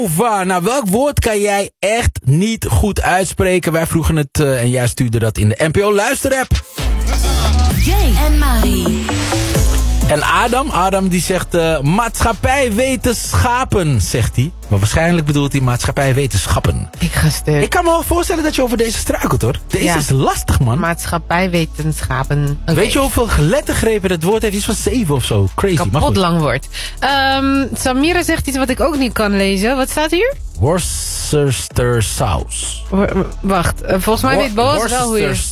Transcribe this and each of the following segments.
Nou, welk woord kan jij echt niet goed uitspreken? Wij vroegen het en jij stuurde dat in de NPO Luisterapp. Jay en Marie. En Adam die zegt maatschappijwetenschappen, zegt hij. Maar waarschijnlijk bedoelt hij maatschappijwetenschappen. Ik ga stuk. Ik kan me wel voorstellen dat je over deze struikelt, hoor. Deze is lastig, man. Maatschappijwetenschappen. Okay. Weet je hoeveel lettergrepen het woord heeft? Iets van 7 of zo. Crazy. Kapot lang woord. Samira zegt iets wat ik ook niet kan lezen. Wat staat hier? Worcestersaus. Wacht, volgens mij weet Boas wel hoe je...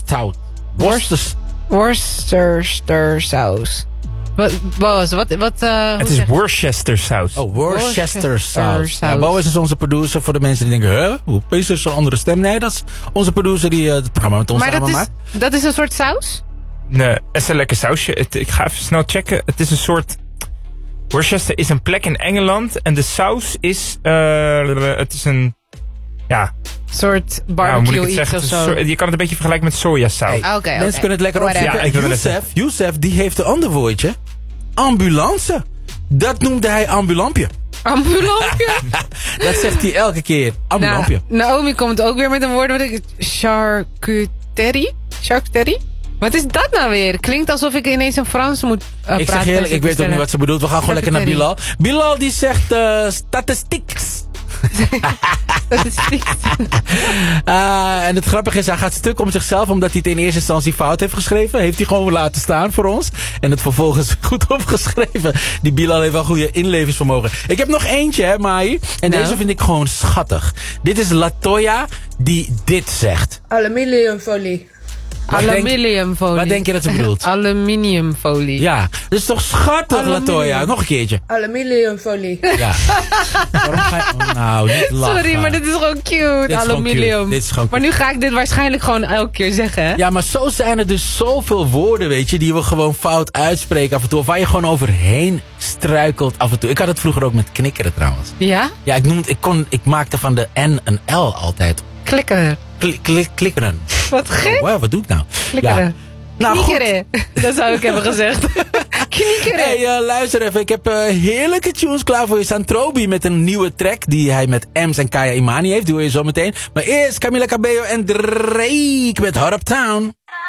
Worcestersaus. Boas, wat het is Worcestersaus. Oh, Worcestersaus. Ja, Boas is onze producer voor de mensen die denken... hoe is er zo'n andere stem? Nee, dat is onze producer die het programma met ons samen maakt. Maar dat is een soort saus? Nee, het is een lekker sausje. Ik ga even snel checken. Het is een soort... Worcester is een plek in Engeland. En de saus is... het is een... Ja. Soort barbecue iets of zo. Je kan het een beetje vergelijken met sojasaus. Hey, okay. Mensen kunnen het lekker opzoeken. Ja, Youssef, die heeft een ander woordje. Ambulance. Dat noemde hij ambulampje. Ambulampje? Dat zegt hij elke keer. Ambulampje. Naomi komt ook weer met een woord. Wat ik... Charcuterie? Wat is dat nou weer? Klinkt alsof ik ineens een Frans moet praten. Ik zeg eerlijk, ik weet ook niet wat ze bedoelt. We gaan gewoon lekker naar Bilal. Bilal die zegt statistics. En het grappige is, hij gaat stuk om zichzelf omdat hij het in eerste instantie fout heeft geschreven. Heeft hij gewoon laten staan voor ons. En het vervolgens goed opgeschreven. Die Bilal heeft wel goede inlevingsvermogen. Ik heb nog eentje, hè, Mai. En deze vind ik gewoon schattig. Dit is Latoya die dit zegt. Aluminiumfolie. Wat denk je dat ze bedoelt? Aluminiumfolie. Ja, dat is toch schattig, Latoya? Nog een keertje. Aluminiumfolie. Ja. Waarom ga je... nou, niet lachen. Sorry, maar dit is gewoon cute. Aluminium. Dit is gewoon maar nu ga ik dit waarschijnlijk gewoon elke keer zeggen, hè? Ja, maar zo zijn er dus zoveel woorden, weet je, die we gewoon fout uitspreken af en toe. Of waar je gewoon overheen struikelt af en toe. Ik had het vroeger ook met knikkeren trouwens. Ja? Ja, ik maakte van de N een L altijd. Klikkeren. Klikkeren. Wat gek. Wow, wat doe ik nou? Klikkeren. Ja. Nou, knikkeren. Dat zou ik hebben gezegd. Knikkeren. Hey, luister even. Ik heb heerlijke tunes klaar voor je. Santrobi met een nieuwe track die hij met Ems en Kaya Imani heeft. Die hoor je zo meteen. Maar eerst Camila Cabello en Drake met Hot Uptown.